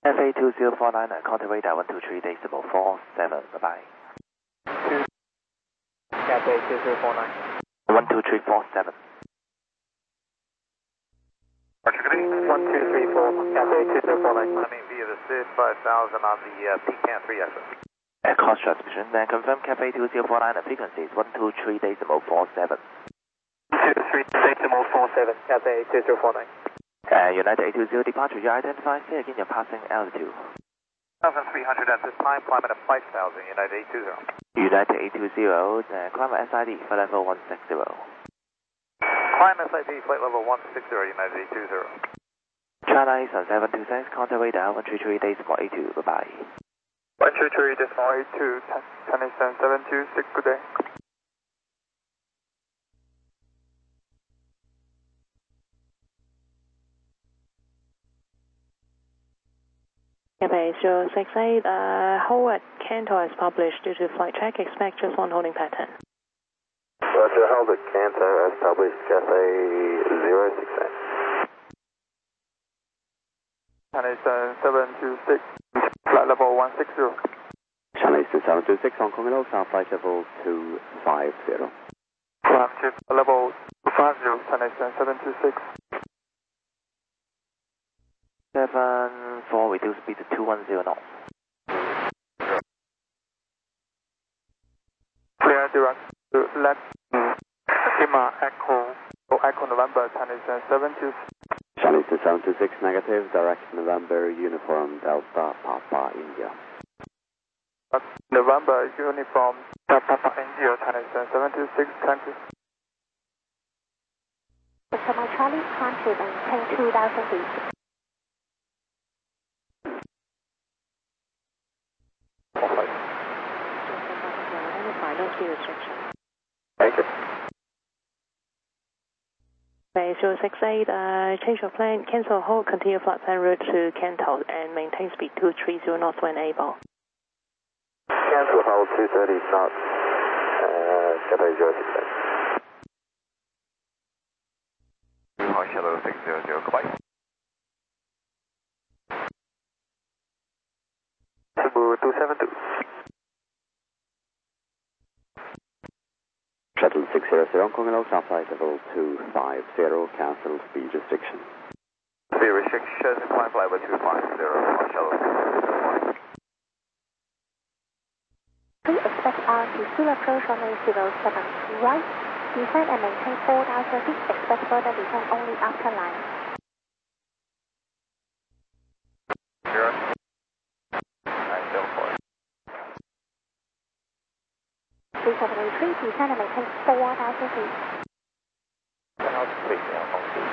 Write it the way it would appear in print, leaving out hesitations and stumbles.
FA 2049 contact radar 123.47. Bye bye. Cathay 2049. 12347. Archer, 1234, Cathay 2049. Climbing via the SID 5000 on the Pecan 3 exit. Cross transmission, then confirm Cathay 2049 frequencies 123.47. 223.47, Cathay 2049. United 820 departure, you identify, say again your passing altitude. 1,300 at this time, climbing at 5,000, United 820. United 820, climb SID, flight level 160. Climb SID, flight level 160, United 820. China Eastern 726, contact radar 133.82, bye bye. 123.82, China Eastern 726, good day. Cathay 068, hold at Cantor as published due to flight check, expect just one holding pattern. Roger, hold at Cantor as published, Cathay 068. China Eastern 726, flight level 160. China Eastern 726, Hong Kong Ultra, flight level 250. Climb to level 250, China Eastern 726. 74, reduce speed to 210 knots. Clear direct to left, Lima Echo, Echo November, China Eastern 726. China Eastern 726, negative, direct November, uniform Delta, Papa, India. November, uniform Delta, Papa, India, China Eastern 726, thank you. Mr. Charlie, climb to maintain 2,000 feet. No speed restriction. Thank you. Cathay 068, change of plan, cancel hold, continue flight plan route to Cantor and maintain speed 230 knots when able. Cancel hold 230 knots, Cathay 068. Hello 600, goodbye. Cebu 272. Shuttle 600, Hong Kong Ultra, flight level 250, cancel speed restriction. Speed restriction, climb flight level 250, Shuttle 600. Please expect RT fuel approach runway 07 right. Descend and maintain 4,000 feet. Expect further descent only after line. 0. 974. 3783, descend and maintain 4,000 feet. 10,000 feet,